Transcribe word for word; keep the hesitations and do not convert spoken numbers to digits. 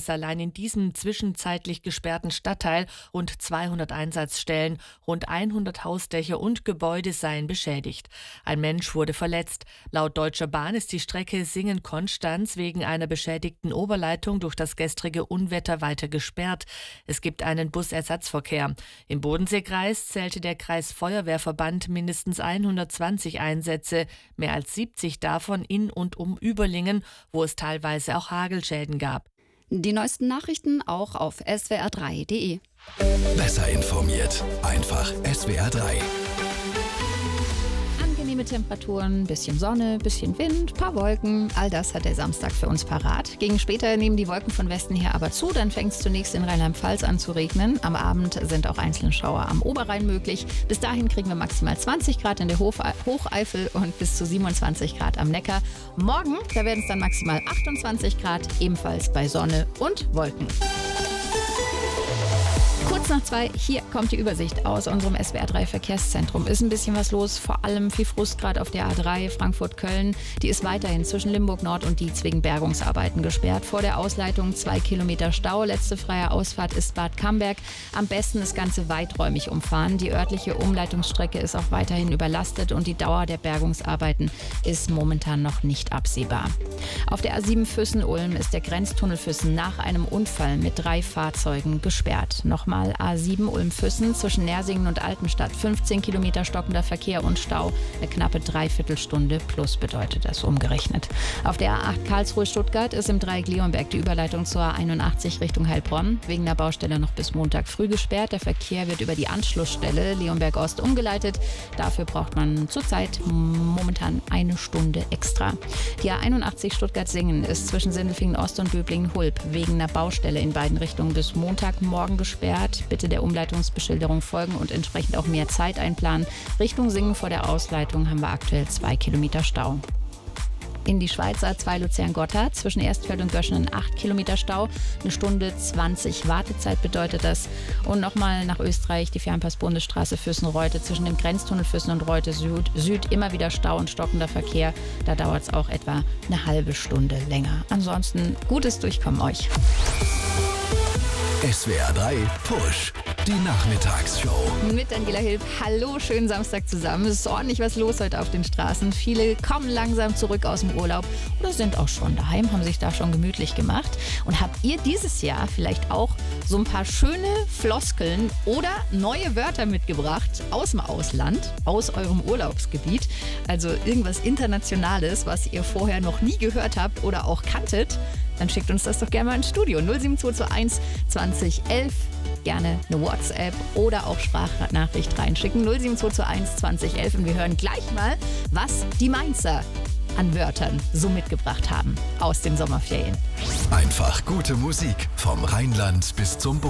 es allein in diesem zwischenzeitlich gesperrten Stadtteil rund zweihundert Einsatzstellen, rund hundert Hausdächer und Gebäude seien beschädigt. Ein Mensch wurde verletzt. Laut Deutscher Bahn ist die Strecke Singen-Konstanz wegen einer beschädigten Oberleitung durch das gestrige Unwetter weiter gesperrt. Es gibt einen Busersatzverkehr. Im Bodenseekreis zählte der Kreisfeuerwehrverband mindestens hundertzwanzig Einsätze, mehr als siebzig davon in und um Überlingen, wo es teilweise auch Hagelschäden gab. Die neuesten Nachrichten auch auf S W R drei punkt de. Besser informiert, einfach S W R drei. Angenehme Temperaturen, bisschen Sonne, bisschen Wind, paar Wolken. All das hat der Samstag für uns parat. Gegen später nehmen die Wolken von Westen her aber zu. Dann fängt es zunächst in Rheinland-Pfalz an zu regnen. Am Abend sind auch einzelne Schauer am Oberrhein möglich. Bis dahin kriegen wir maximal zwanzig Grad in der Hocheifel und bis zu siebenundzwanzig Grad am Neckar. Morgen, da werden es dann maximal achtundzwanzig Grad, ebenfalls bei Sonne und Wolken. Kurz nach zwei, hier kommt die Übersicht aus unserem S W R drei Verkehrszentrum. Ist ein bisschen was los, vor allem viel Frust gerade auf der A drei Frankfurt-Köln. Die ist weiterhin zwischen Limburg Nord und Dietz wegen Bergungsarbeiten gesperrt. Vor der Ausleitung zwei Kilometer Stau. Letzte freie Ausfahrt ist Bad Camberg. Am besten das Ganze weiträumig umfahren. Die örtliche Umleitungsstrecke ist auch weiterhin überlastet und die Dauer der Bergungsarbeiten ist momentan noch nicht absehbar. Auf der A sieben Füssen-Ulm ist der Grenztunnel Füssen nach einem Unfall mit drei Fahrzeugen gesperrt. Nochmal A sieben Ulm-Füssen zwischen Nersingen und Altenstadt. fünfzehn Kilometer stockender Verkehr und Stau. Eine knappe Dreiviertelstunde plus bedeutet das umgerechnet. Auf der A acht Karlsruhe-Stuttgart ist im Dreieck Leonberg die Überleitung zur A einundachtzig Richtung Heilbronn wegen der Baustelle noch bis Montag früh gesperrt. Der Verkehr wird über die Anschlussstelle Leonberg-Ost umgeleitet. Dafür braucht man zurzeit momentan eine Stunde extra. Die A einundachtzig Stuttgart-Singen ist zwischen Sindelfingen-Ost und Böblingen-Hulb wegen einer Baustelle in beiden Richtungen bis Montagmorgen gesperrt. Bitte der Umleitungsbeschilderung folgen und entsprechend auch mehr Zeit einplanen. Richtung Singen vor der Ausleitung haben wir aktuell zwei Kilometer Stau. In die Schweiz A zwei Luzern-Gotthard, zwischen Erstfeld und Göschenen acht Kilometer Stau, eine Stunde zwanzig Wartezeit bedeutet das. Und nochmal nach Österreich, die Fernpass-Bundesstraße Füssen-Reute, zwischen dem Grenztunnel Füssen und Reute Süd, Süd immer wieder Stau und stockender Verkehr. Da dauert es auch etwa eine halbe Stunde länger. Ansonsten gutes Durchkommen euch. S W R drei Push, die Nachmittagsshow. Mit Daniela Hilb. Hallo, schönen Samstag zusammen. Es ist ordentlich was los heute auf den Straßen. Viele kommen langsam zurück aus dem Urlaub oder sind auch schon daheim, haben sich da schon gemütlich gemacht. Und habt ihr dieses Jahr vielleicht auch so ein paar schöne Floskeln oder neue Wörter mitgebracht aus dem Ausland, aus eurem Urlaubsgebiet? Also irgendwas Internationales, was ihr vorher noch nie gehört habt oder auch kanntet? Dann schickt uns das doch gerne mal ins Studio. null sieben zwei zwei eins zwanzig elf. Gerne eine WhatsApp oder auch Sprachnachricht reinschicken. null sieben zwei zwei eins zwanzig elf. Und wir hören gleich mal, was die Mainzer an Wörtern so mitgebracht haben aus den Sommerferien. Einfach gute Musik vom Rheinland bis zum Bodensee.